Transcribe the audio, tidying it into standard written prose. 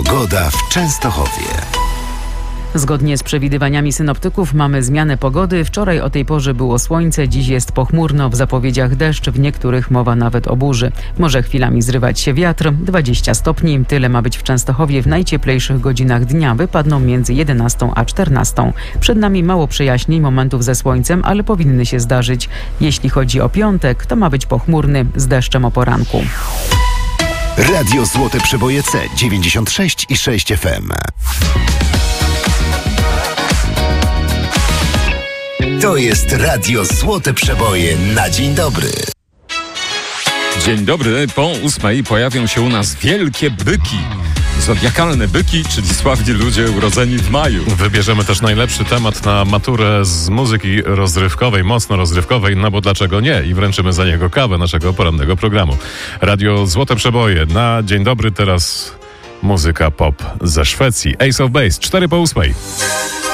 Pogoda w Częstochowie. Zgodnie z przewidywaniami synoptyków mamy zmianę pogody. Wczoraj o tej porze było słońce, dziś jest pochmurno, w zapowiedziach deszcz, w niektórych mowa nawet o burzy. Może chwilami zrywać się wiatr, 20 stopni. Tyle ma być w Częstochowie w najcieplejszych godzinach dnia. Wypadną między 11 a 14. Przed nami mało przejaśnień, momentów ze słońcem, ale powinny się zdarzyć. Jeśli chodzi o piątek, to ma być pochmurny, z deszczem o poranku. Radio Złote Przeboje C 96,6 FM. To jest Radio Złote Przeboje na dzień dobry. Dzień dobry, po 8 pojawią się u nas wielkie byki. Zodiakalne byki, czyli sławni ludzie urodzeni w maju. Wybierzemy też najlepszy temat na maturę z muzyki rozrywkowej, mocno rozrywkowej, no bo dlaczego nie? I wręczymy za niego kawę naszego porannego programu. Radio Złote Przeboje na dzień dobry, teraz muzyka pop ze Szwecji. Ace of Base, 4 po 8.